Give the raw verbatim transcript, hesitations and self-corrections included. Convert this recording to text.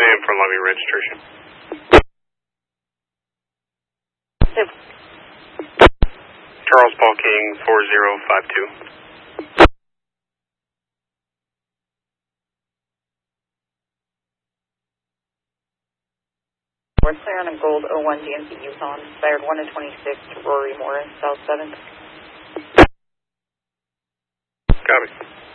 Same for Lummi registration. Yep. Charles Paul King, four zero five two. We're clear on a gold oh one G M C Yukon, fired one to twenty-six to Rory Morris, South seventh. Copy.